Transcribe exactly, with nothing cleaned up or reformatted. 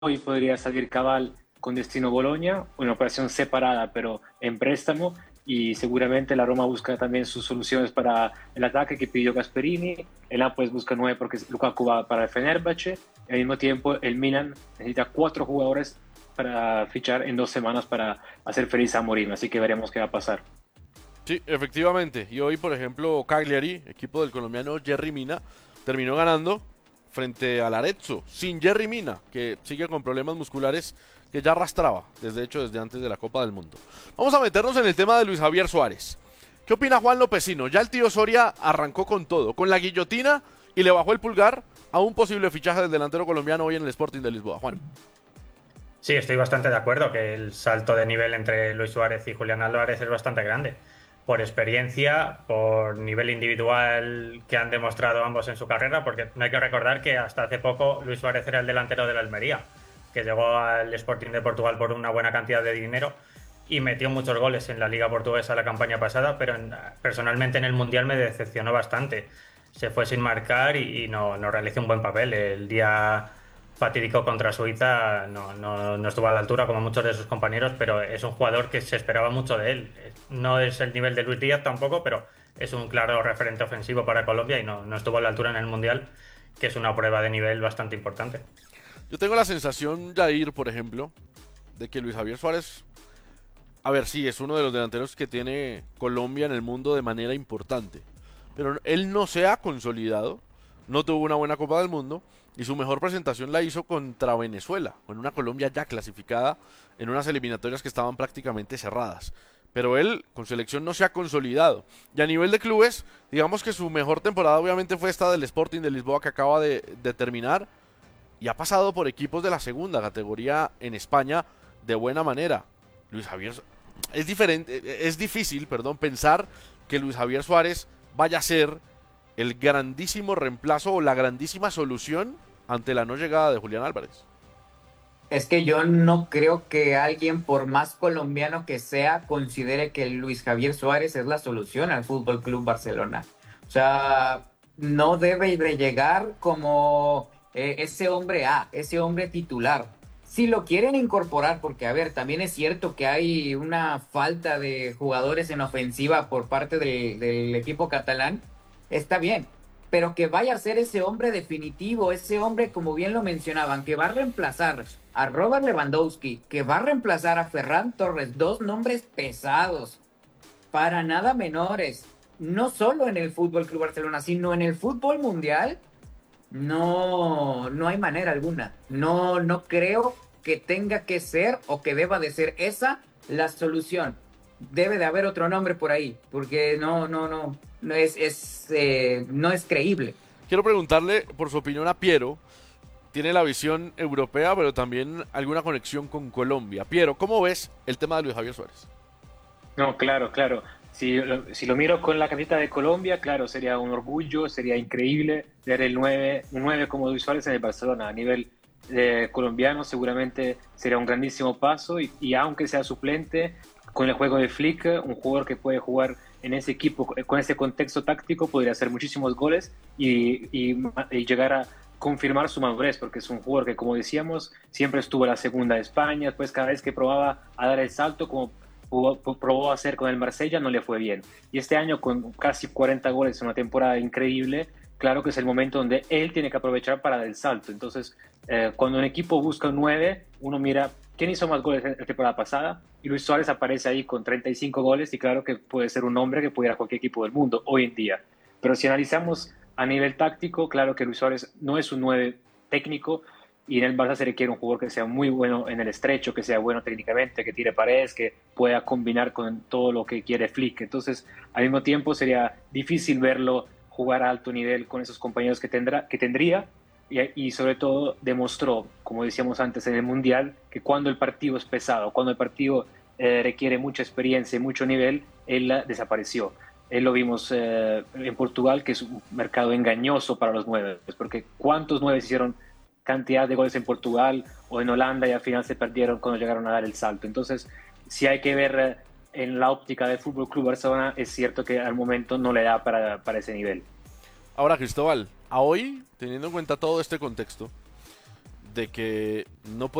hoy podría salir Cabal con destino Bolonia, una operación separada pero en préstamo, y seguramente la Roma busca también sus soluciones para el ataque que pidió Gasperini, el Nápoles busca nueve porque Lukaku va para el Fenerbahce, y al mismo tiempo el Milan necesita cuatro jugadores para fichar en dos semanas para hacer feliz a Mourinho, así que veremos qué va a pasar. Sí, efectivamente. Y hoy, por ejemplo, Cagliari, equipo del colombiano Jerry Mina, terminó ganando frente al Arezzo, sin Jerry Mina, que sigue con problemas musculares que ya arrastraba, desde hecho, desde antes de la Copa del Mundo. Vamos a meternos en el tema de Luis Javier Suárez. ¿Qué opina Juan Lopecino? Ya el tío Soria arrancó con todo, con la guillotina, y le bajó el pulgar a un posible fichaje del delantero colombiano hoy en el Sporting de Lisboa. Juan. Sí, estoy bastante de acuerdo que el salto de nivel entre Luis Suárez y Julián Álvarez es bastante grande. Por experiencia, por nivel individual que han demostrado ambos en su carrera, porque no hay que recordar que hasta hace poco Luis Suárez era el delantero de la Almería, que llegó al Sporting de Portugal por una buena cantidad de dinero y metió muchos goles en la Liga Portuguesa la campaña pasada, pero en, personalmente en el Mundial me decepcionó bastante. Se fue sin marcar y, y no, no realizó un buen papel. El día fatídico contra Suiza no, no, no estuvo a la altura como muchos de sus compañeros, pero es un jugador que se esperaba mucho de él. No es el nivel de Luis Díaz tampoco, pero es un claro referente ofensivo para Colombia y no, no estuvo a la altura en el Mundial, que es una prueba de nivel bastante importante. Yo tengo la sensación, Jair, por ejemplo, de que Luis Javier Suárez, a ver, sí, es uno de los delanteros que tiene Colombia en el mundo de manera importante, pero él no se ha consolidado, no tuvo una buena Copa del Mundo, y su mejor presentación la hizo contra Venezuela, con una Colombia ya clasificada en unas eliminatorias que estaban prácticamente cerradas. Pero él con selección no se ha consolidado. Y a nivel de clubes, digamos que su mejor temporada obviamente fue esta del Sporting de Lisboa que acaba de, de terminar. Y ha pasado por equipos de la segunda categoría en España de buena manera. Luis Javier... Es diferente, es difícil, perdón, pensar que Luis Javier Suárez vaya a ser el grandísimo reemplazo o la grandísima solución ante la no llegada de Julián Álvarez. Es que yo no creo que alguien, por más colombiano que sea, considere que Luis Javier Suárez es la solución al Fútbol Club Barcelona. O sea, no debe de llegar como eh, ese hombre A, ese hombre titular. Si lo quieren incorporar, porque a ver, también es cierto que hay una falta de jugadores en ofensiva por parte de, del equipo catalán, está bien, pero que vaya a ser ese hombre definitivo, ese hombre, como bien lo mencionaban, que va a reemplazar a Robert Lewandowski, que va a reemplazar a Ferran Torres, dos nombres pesados, para nada menores, no solo en el Fútbol Club Barcelona, sino en el fútbol mundial. No, no hay manera alguna. No, no creo que tenga que ser o que deba de ser esa la solución. Debe de haber otro nombre por ahí, porque no, no, no, no es, es eh, no es creíble. Quiero preguntarle por su opinión a Piero. Tiene la visión europea, pero también alguna conexión con Colombia. Piero, ¿cómo ves el tema de Luis Javier Suárez? No, claro, claro. Si lo, si lo miro con la camiseta de Colombia, claro, sería un orgullo, sería increíble ver el nueve, un nueve como Luis Suárez en el Barcelona. A nivel eh, colombiano seguramente sería un grandísimo paso y, y aunque sea suplente, con el juego de Flick, un jugador que puede jugar en ese equipo, con ese contexto táctico, podría hacer muchísimos goles y, y, y llegar a confirmar su madurez, porque es un jugador que, como decíamos, siempre estuvo en la segunda de España, pues cada vez que probaba a dar el salto, como probó hacer con el Marsella, no le fue bien. Y este año, con casi cuarenta goles en una temporada increíble, claro que es el momento donde él tiene que aprovechar para dar el salto. Entonces, eh, cuando un equipo busca un nueve, uno mira quién hizo más goles en la temporada pasada, y Luis Suárez aparece ahí con treinta y cinco goles, y claro que puede ser un hombre que puede ir a cualquier equipo del mundo hoy en día. Pero si analizamos a nivel táctico, claro que Luis Suárez no es un nueve técnico, y en el Barça se requiere un jugador que sea muy bueno en el estrecho, que sea bueno técnicamente, que tire paredes, que pueda combinar con todo lo que quiere Flick. Entonces, al mismo tiempo sería difícil verlo jugar a alto nivel con esos compañeros que, tendrá, que tendría, y, y sobre todo demostró, como decíamos antes en el Mundial, que cuando el partido es pesado, cuando el partido eh, requiere mucha experiencia y mucho nivel, él desapareció. Él lo vimos eh, en Portugal, que es un mercado engañoso para los nueve, porque ¿cuántos nueve hicieron cantidad de goles en Portugal o en Holanda y al final se perdieron cuando llegaron a dar el salto? Entonces, si hay que ver eh, en la óptica del Fútbol Club Barcelona, es cierto que al momento no le da para, para ese nivel. Ahora, Cristóbal, a hoy, teniendo en cuenta todo este contexto, de que no